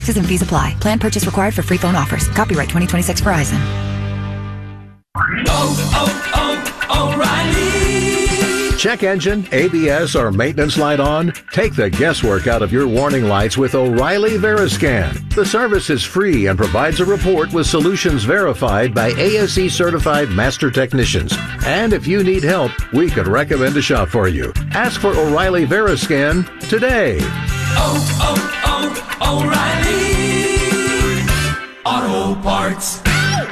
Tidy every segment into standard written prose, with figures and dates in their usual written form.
Taxes and fees apply. Plan purchase required for free phone offers. Copyright 2026 Verizon. O'Reilly. Check engine, ABS, or maintenance light on? Take the guesswork out of your warning lights with O'Reilly Veriscan. The service is free and provides a report with solutions verified by ASE certified master technicians. And if you need help, we could recommend a shop for you. Ask for O'Reilly Veriscan today. O'Reilly Auto Parts.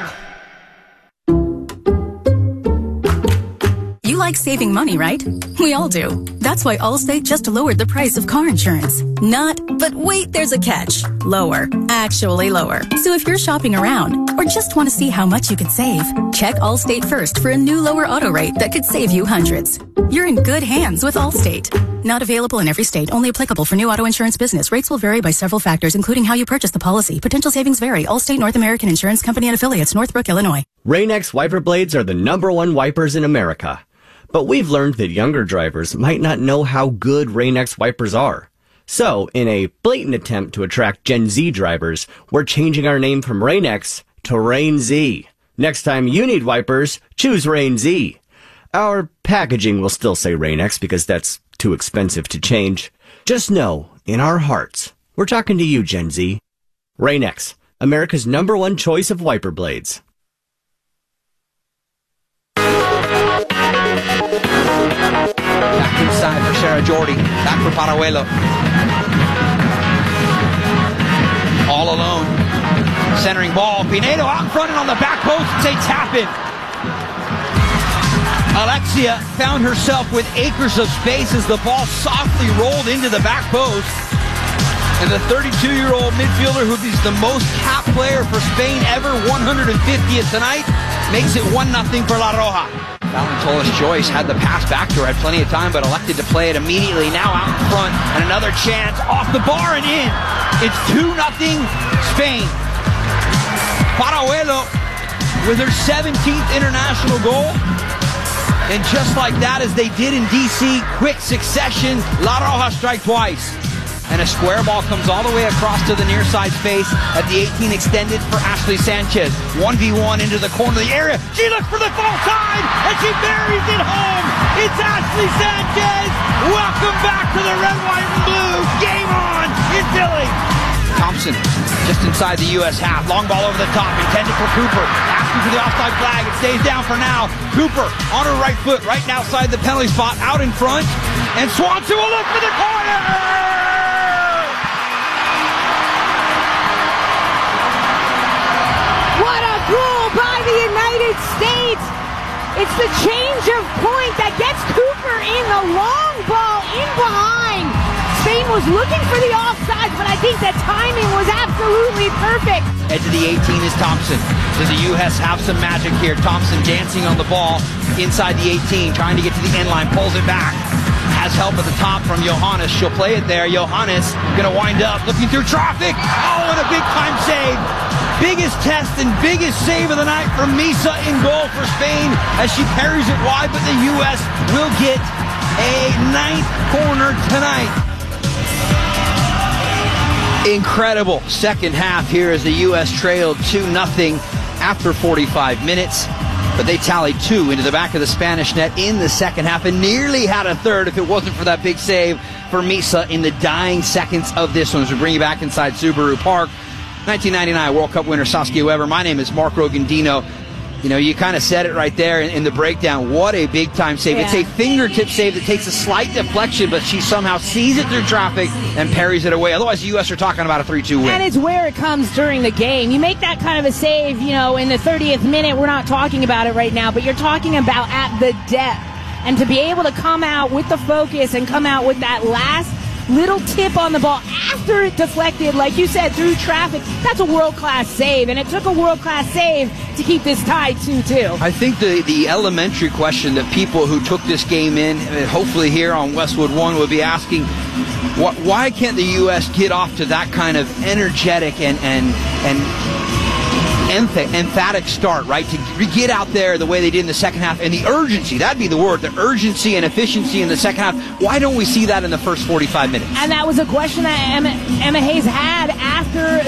You like saving money, right? We all do. That's why Allstate just lowered the price of car insurance. Not, but wait, there's a catch. Lower. Actually lower. So if you're shopping around or just want to see how much you could save, check Allstate first for a new lower auto rate that could save you hundreds. You're in good hands with Allstate. Not available in every state. Only applicable for new auto insurance business. Rates will vary by several factors, including how you purchase the policy. Potential savings vary. Allstate North American Insurance Company and Affiliates, Northbrook, Illinois. Rain-X wiper blades are the #1 wipers in America. But we've learned that younger drivers might not know how good Rain-X wipers are. So, in a blatant attempt to attract Gen Z drivers, we're changing our name from Rain-X to Rain-Z. Next time you need wipers, choose Rain-Z. Our packaging will still say Rain-X because that's too expensive to change. Just know, in our hearts, we're talking to you, Gen Z. Rain-X, America's #1 choice of wiper blades. Back inside for Sarah Jordi. Back for Parajuelo. All alone. Centering ball. Pinedo out in front and on the back post. It's a tap-in. Alexia found herself with acres of space as the ball softly rolled into the back post. And the 32-year-old midfielder, who is the most capped player for Spain ever, 150th tonight, makes it 1-0 for La Roja. Valentolis Joyce had the pass back to her, had plenty of time, but elected to play it immediately. Now out in front, and another chance off the bar and in. It's 2-0 Spain. Parajuelo with her 17th international goal. And just like that, as they did in D.C., quick succession, La Roja strike twice. And a square ball comes all the way across to the near side space at the 18 extended for Ashley Sanchez. 1v1 into the corner of the area. She looks for the far side, and she buries it home. It's Ashley Sanchez. Welcome back to the red, white, and blue. Game on in Philly. Thompson just inside the U.S. half. Long ball over the top, intended for Cooper. Asking for the offside flag. It stays down for now. Cooper on her right foot, right outside the penalty spot, out in front. And Swanson will look for the corner. What a goal by the United States! It's the change of point that gets Cooper in the long ball in behind. Spain was looking for the offside, but I think the timing was absolutely perfect. Edge of the 18 is Thompson. Does the U.S. have some magic here? Thompson dancing on the ball inside the 18, trying to get to the end line, pulls it back. Has help at the top from Johannes. She'll play it there. Johannes gonna wind up, looking through traffic. Oh, and a big time save. Biggest test and biggest save of the night from Misa in goal for Spain as she parries it wide, but the U.S. will get a 9th corner tonight. Incredible second half here as the U.S. trailed 2-0 after 45 minutes. But they tallied 2 into the back of the Spanish net in the second half and nearly had a third if it wasn't for that big save for Misa in the dying seconds of this one. As we bring you back inside Subaru Park. 1999 World Cup winner Saskia Weber. My name is Mark Rogandino. You know, you kind of said it right there in the breakdown. What a big-time save. Yeah. It's a fingertip save that takes a slight deflection, but she somehow sees it through traffic and parries it away. Otherwise, the U.S. are talking about a 3-2 win. And it's where it comes during the game. You make that kind of a save, you know, in the 30th minute. We're not talking about it right now, but you're talking about at the depth. And to be able to come out with the focus and come out with that last little tip on the ball after it deflected, like you said, through traffic, that's a world-class save, and it took a world-class save to keep this tied 2-2. I think the elementary question that people who took this game in, hopefully here on Westwood One, would be asking, why can't the U.S. get off to that kind of energetic and emphatic start, right? To get out there the way they did in the second half, and the urgency, that'd be the word, the urgency and efficiency in the second half. Why don't we see that in the first 45 minutes? And that was a question that Emma Hayes had after